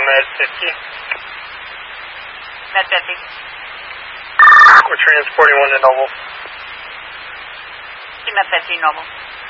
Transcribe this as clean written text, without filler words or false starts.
Med 50. Med 50. We're transporting one to Noble. Sí, Med 50, Noble.